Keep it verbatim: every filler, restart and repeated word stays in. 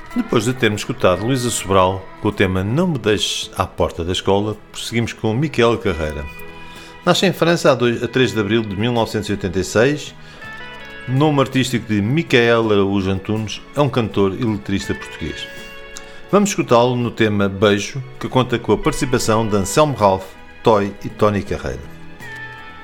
Depois de termos escutado Luísa Sobral com o tema Não Me Deixes à Porta da Escola, prosseguimos com Micaela Carreira. Nasce em França a três de abril de mil novecentos e oitenta e seis. Nome artístico de Micael Araújo Antunes, é um cantor e letrista português. Vamos escutá-lo no tema Beijo, que conta com a participação de Anselmo Ralph, Toy e Tony Carreira.